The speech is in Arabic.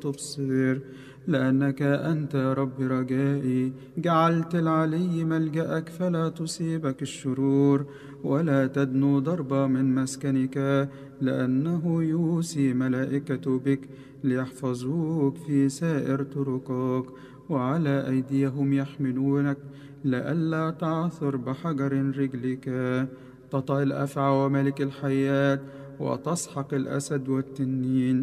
تبصر، لأنك أنت يا رب رجائي. جعلت العلي ملجأك فلا تصيبك الشرور، ولا تدنو ضربة من مسكنك، لأنه يوصي ملائكة بك ليحفظوك في سائر طرقك، وعلى أيديهم يحملونك لئلا تعثر بحجر رجلك. تطأ الأفعى وملك الحيات، وتسحق الأسد والتنين،